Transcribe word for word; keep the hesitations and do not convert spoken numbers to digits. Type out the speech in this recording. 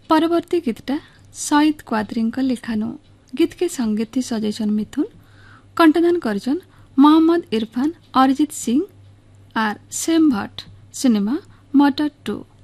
परवर्ती गीतटा शहीद क्वाद्री लेखानु। गीत के संगीत थी suggestion Mithun, कंठदान Karjan Mohammad Irfan, Arijit Singh are same Bhatt. Cinema मटर टू।